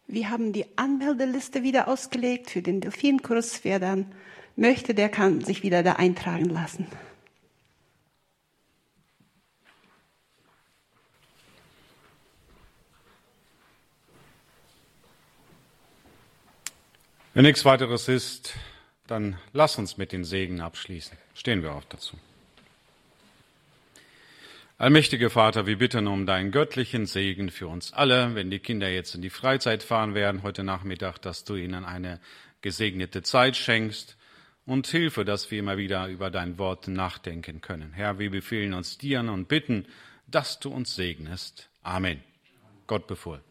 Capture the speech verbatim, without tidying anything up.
Wir haben die Anmeldeliste wieder ausgelegt für den Delfinkurs. Wer dann möchte, der kann sich wieder da eintragen lassen. Wenn nichts weiteres ist, dann lass uns mit den Segen abschließen. Stehen wir auf dazu. Allmächtiger Vater, wir bitten um deinen göttlichen Segen für uns alle, wenn die Kinder jetzt in die Freizeit fahren werden heute Nachmittag, dass du ihnen eine gesegnete Zeit schenkst und Hilfe, dass wir immer wieder über dein Wort nachdenken können. Herr, wir befehlen uns dir und bitten, dass du uns segnest. Amen. Gott befohlen.